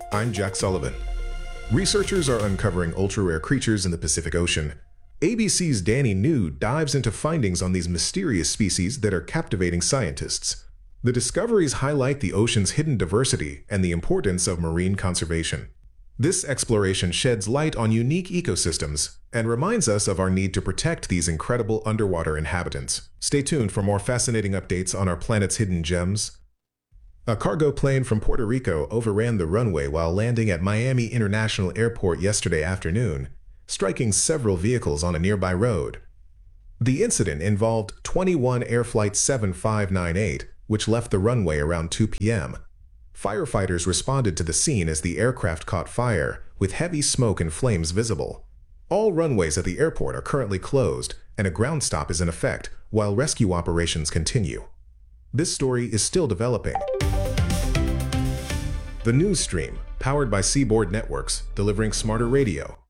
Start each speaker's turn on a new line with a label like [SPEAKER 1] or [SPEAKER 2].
[SPEAKER 1] I'm Jack Sullivan. Researchers are uncovering ultra-rare creatures in the Pacific Ocean. ABC's Danny New dives into findings on these mysterious species that are captivating scientists. The discoveries highlight the ocean's hidden diversity and the importance of marine conservation. This exploration sheds light on unique ecosystems and reminds us of our need to protect these incredible underwater inhabitants. Stay tuned for more fascinating updates on our planet's hidden gems. A cargo plane from Puerto Rico overran the runway while landing at Miami International Airport yesterday afternoon, striking several vehicles on a nearby road. The incident involved 21 Air Flight 7598, which left the runway around 2 p.m. Firefighters responded to the scene as the aircraft caught fire, with heavy smoke and flames visible. All runways at the airport are currently closed, and a ground stop is in effect while rescue operations continue. This story is still developing. The news stream, powered by Seaboard Networks, delivering smarter radio.